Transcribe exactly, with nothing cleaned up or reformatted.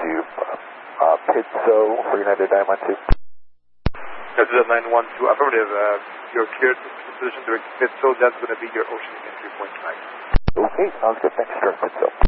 to uh, uh, Pitso for United nine one two. United nine one two, affirmative. Uh, you're cleared to position direct Pitso. That's going to be your ocean entry point tonight. Okay, sounds good. Thanks, sir. Pitso.